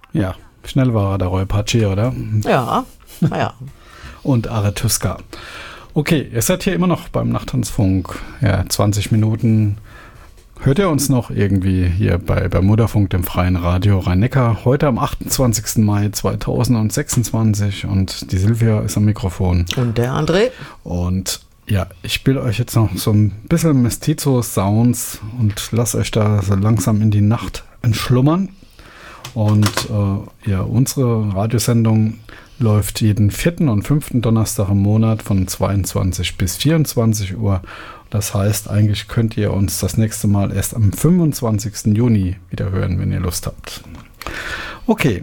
Ja, schnell war er, der Roy Paci, oder? Ja, naja. Und Aretuska. Okay, ihr seid hier immer noch beim Nachttanzfunk. Ja, 20 Minuten. Hört ihr uns noch irgendwie hier bei Bermudafunk, dem freien Radio Rhein-Neckar? Heute am 28. Mai 2026 und die Silvia ist am Mikrofon. Und der André. Und ja, ich spiele euch jetzt noch so ein bisschen Mestizo-Sounds und lasse euch da so langsam in die Nacht entschlummern. Und ja, unsere Radiosendung läuft jeden 4. und 5. Donnerstag im Monat von 22 bis 24 Uhr. Das heißt, eigentlich könnt ihr uns das nächste Mal erst am 25. Juni wieder hören, wenn ihr Lust habt. Okay,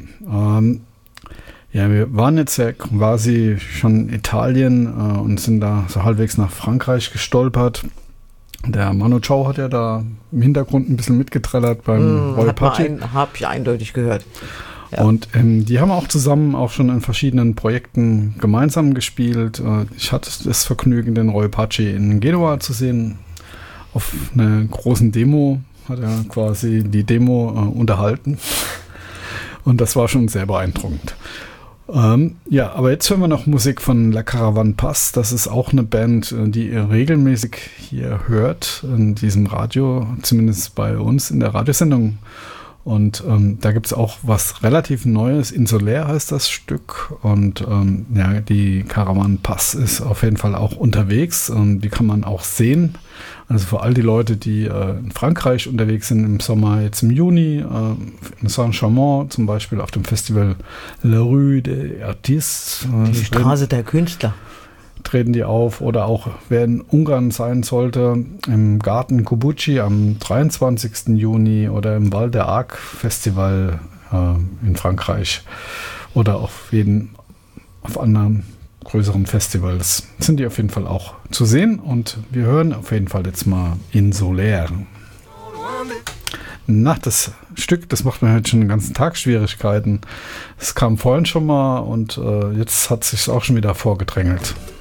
ja, wir waren jetzt ja quasi schon in Italien und sind da so halbwegs nach Frankreich gestolpert. Der Manu Chao hat ja da im Hintergrund ein bisschen mitgetrellert beim Roy Paci. Habe ich eindeutig gehört. Ja. Und die haben auch zusammen auch schon in verschiedenen Projekten gemeinsam gespielt. Ich hatte das Vergnügen, den Roy Paci in Genua zu sehen. Auf einer großen Demo hat er quasi die Demo unterhalten. Und das war schon sehr beeindruckend. Ja, aber jetzt hören wir noch Musik von La Caravane Paz. Das ist auch eine Band, die ihr regelmäßig hier hört in diesem Radio, zumindest bei uns in der Radiosendung. Und da gibt es auch was relativ Neues. Insolär heißt das Stück. Und ja, die Caravane Paz ist auf jeden Fall auch unterwegs. Die kann man auch sehen. Also für all die Leute, die in Frankreich unterwegs sind im Sommer, jetzt im Juni, in Saint-Chamond zum Beispiel auf dem Festival La Rue des Artistes. Die Straße der Künstler. Treten die auf, oder auch wer in Ungarn sein sollte, im Garten Kubucci am 23. Juni oder im Val d'Arc Festival in Frankreich oder auf anderen größeren Festivals sind die auf jeden Fall auch zu sehen, und wir hören auf jeden Fall jetzt mal Insolär. Na, das Stück, das macht mir heute schon den ganzen Tag Schwierigkeiten. Es kam vorhin schon mal und jetzt hat es sich auch schon wieder vorgedrängelt.